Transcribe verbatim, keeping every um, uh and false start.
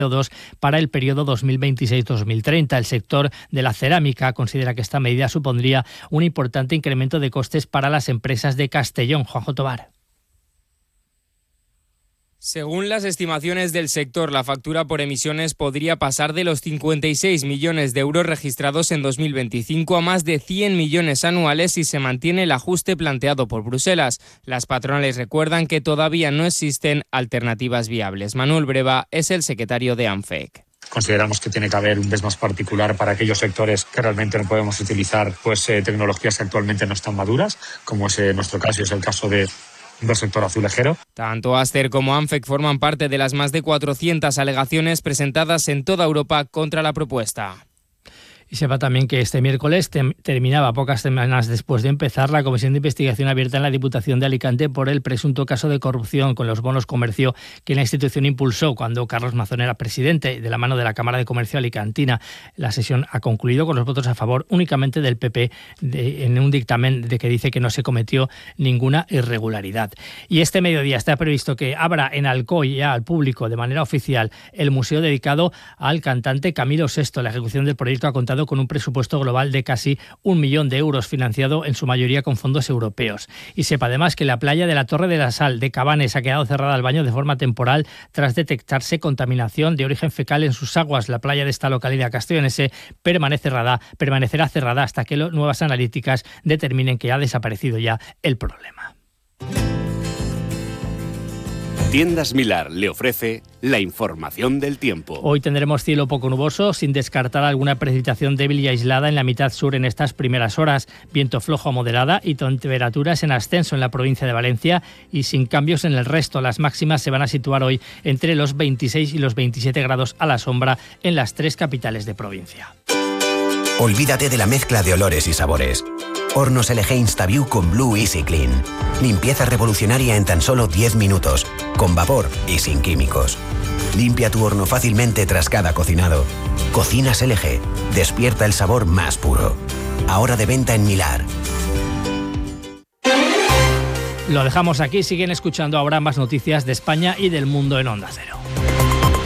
dos para el periodo dos mil veintiséis dos mil treinta. El sector de la cerámica considera que esta medida supondría un importante incremento de costes para las empresas de Castellón. Juanjo Tobar. Según las estimaciones del sector, la factura por emisiones podría pasar de los cincuenta y seis millones de euros registrados en dos mil veinticinco a más de cien millones anuales si se mantiene el ajuste planteado por Bruselas. Las patronales recuerdan que todavía no existen alternativas viables. Manuel Breva es el secretario de ANFEC. Consideramos que tiene que haber un mes más particular para aquellos sectores que realmente no podemos utilizar pues, eh, tecnologías que actualmente no están maduras, como es eh, nuestro caso y es el caso de del sector azulejero. Tanto Aster como ANFEC forman parte de las más de cuatrocientas alegaciones presentadas en toda Europa contra la propuesta. Y sepa también que este miércoles tem- terminaba pocas semanas después de empezar la comisión de investigación abierta en la Diputación de Alicante por el presunto caso de corrupción con los bonos comercio que la institución impulsó cuando Carlos Mazón era presidente, de la mano de la Cámara de Comercio alicantina. La sesión ha concluido con los votos a favor únicamente del P P de, en un dictamen de que dice que no se cometió ninguna irregularidad. Y este mediodía está previsto que abra en Alcoy ya al público de manera oficial el museo dedicado al cantante Camilo sexto. La ejecución del proyecto ha contado con un presupuesto global de casi un millón de euros, financiado en su mayoría con fondos europeos. Y sepa además que la playa de la Torre de la Sal de Cabanes ha quedado cerrada al baño de forma temporal tras detectarse contaminación de origen fecal en sus aguas. La playa de esta localidad castellonense permanece cerrada, permanecerá cerrada hasta que las nuevas analíticas determinen que ha desaparecido ya el problema. Tiendas Milar le ofrece la información del tiempo. Hoy tendremos cielo poco nuboso, sin descartar alguna precipitación débil y aislada en la mitad sur en estas primeras horas. Viento flojo a moderada y temperaturas en ascenso en la provincia de Valencia y sin cambios en el resto. Las máximas se van a situar hoy entre los veintiséis y los veintisiete grados a la sombra en las tres capitales de provincia. Olvídate de la mezcla de olores y sabores. Hornos L G InstaView con Blue Easy Clean. Limpieza revolucionaria en tan solo diez minutos, con vapor y sin químicos. Limpia tu horno fácilmente tras cada cocinado. Cocinas L G. Despierta el sabor más puro. Ahora de venta en Milar. Lo dejamos aquí. Siguen escuchando ahora más noticias de España y del mundo en Onda Cero.